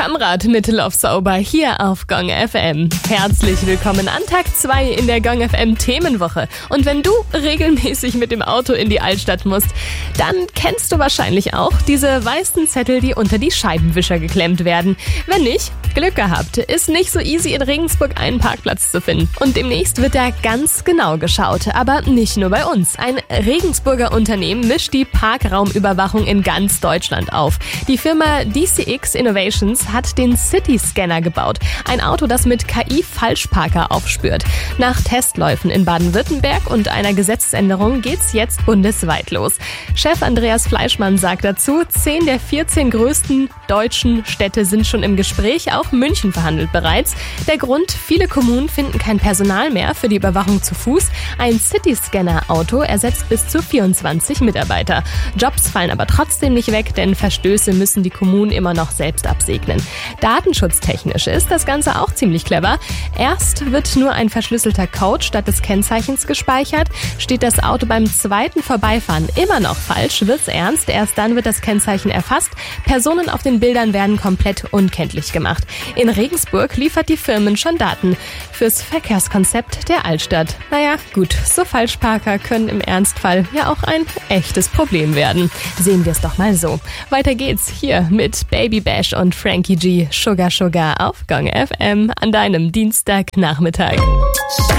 Amrad mit Love Sober hier auf Gong FM. Herzlich willkommen an Tag 2 in der Gong FM Themenwoche. Und wenn du regelmäßig mit dem Auto in die Altstadt musst, dann kennst du wahrscheinlich auch diese weißen Zettel, die unter die Scheibenwischer geklemmt werden. Wenn nicht, Glück gehabt, ist nicht so easy in Regensburg einen Parkplatz zu finden. Und demnächst wird da ganz genau geschaut, aber nicht nur bei uns. Ein Regensburger Unternehmen mischt die Parkraumüberwachung in ganz Deutschland auf. Die Firma DCX Innovations hat den City Scanner gebaut. Ein Auto, das mit KI-Falschparker aufspürt. Nach Testläufen in Baden-Württemberg und einer Gesetzesänderung geht's jetzt bundesweit los. Chef Andreas Fleischmann sagt dazu, 10 der 14 größten deutschen Städte sind schon im Gespräch, auch München verhandelt bereits. Der Grund, viele Kommunen finden kein Personal mehr für die Überwachung zu Fuß. Ein City-Scanner-Auto ersetzt bis zu 24 Mitarbeiter. Jobs fallen aber trotzdem nicht weg, denn Verstöße müssen die Kommunen immer noch selbst absegnen. Datenschutztechnisch ist das Ganze auch ziemlich clever. Erst wird nur ein verschlüsselter Code statt des Kennzeichens gespeichert. Steht das Auto beim zweiten Vorbeifahren immer noch falsch, wird's ernst. Erst dann wird das Kennzeichen erfasst. Personen auf den Bildern werden komplett unkenntlich gemacht. In Regensburg liefert die Firmen schon Daten fürs Verkehrskonzept der Altstadt. Naja, gut, so Falschparker können im Ernstfall ja auch ein echtes Problem werden. Sehen wir es doch mal so. Weiter geht's hier mit Baby Bash und Frankie G. Sugar Sugar auf Gong FM an deinem Dienstagnachmittag.